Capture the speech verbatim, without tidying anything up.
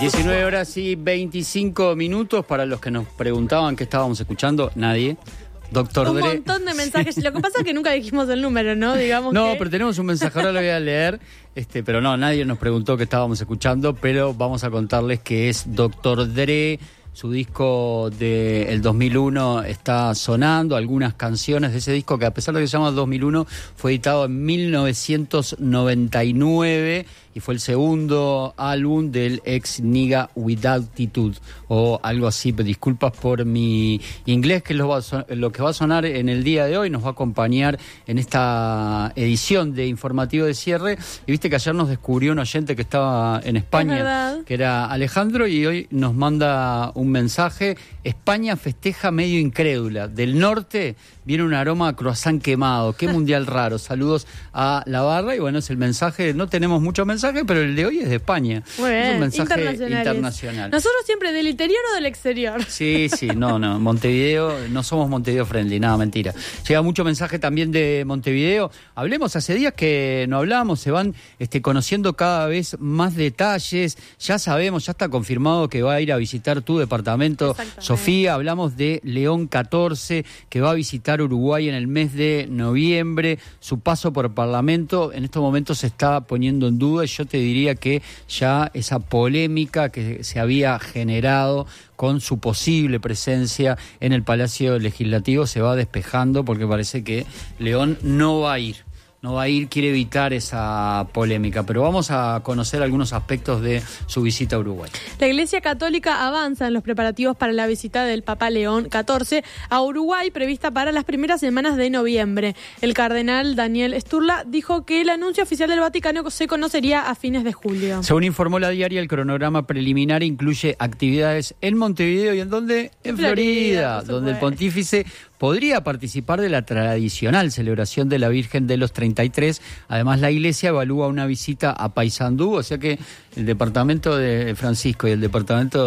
diecinueve horas y veinticinco minutos. Para los que nos preguntaban qué estábamos escuchando, nadie. Doctor Un Dre. montón de mensajes. Lo que pasa es que nunca dijimos el número, ¿no? Digamos No, que... pero tenemos un mensaje, ahora lo voy a leer. Este, pero no, nadie nos preguntó qué estábamos escuchando, pero vamos a contarles que es Doctor Dre. Su disco del dos mil uno está sonando, algunas canciones de ese disco que, a pesar de que se llama dos mil uno, fue editado en mil novecientos noventa y nueve y fue el segundo álbum del ex Nigga With Attitude o algo así. Disculpas por mi inglés, que es lo, va a son- lo que va a sonar en el día de hoy. Nos va a acompañar en esta edición de Informativo de Cierre. Y viste que ayer nos descubrió un oyente que estaba en España, Es verdad. que era Alejandro, y hoy nos manda un mensaje. España festeja medio incrédula. Del norte viene un aroma a croissant quemado. Qué mundial raro. Saludos a la barra. Y bueno, es el mensaje. No tenemos muchos mensajes, pero el de hoy es de España. Muy bien, Es un mensaje internacionales. internacional. Nosotros siempre del interior o del exterior. Sí, sí, no, no, Montevideo, no somos Montevideo friendly, nada, mentira. Llega mucho mensaje también de Montevideo. Hablemos, hace días que no hablamos, se van este, conociendo cada vez más detalles. Ya sabemos, ya está confirmado que va a ir a visitar tu departamento, Sofía. Hablamos de León catorce, que va a visitar Uruguay en el mes de noviembre. Su paso por Parlamento en estos momentos se está poniendo en duda, y yo te diría que ya esa polémica que se había generado con su posible presencia en el Palacio Legislativo se va despejando, porque parece que León no va a ir. No va a ir, quiere evitar esa polémica. Pero vamos a conocer algunos aspectos de su visita a Uruguay. La Iglesia Católica avanza en los preparativos para la visita del Papa León catorce a Uruguay, prevista para las primeras semanas de noviembre. El cardenal Daniel Sturla dijo que el anuncio oficial del Vaticano se conocería a fines de julio. Según informó la diaria, el cronograma preliminar incluye actividades en Montevideo y en donde en Florida, Florida, donde el por pontífice podría participar de la tradicional celebración de la Virgen de los treinta y tres. Además, la iglesia evalúa una visita a Paysandú, o sea que el departamento de Francisco y el departamento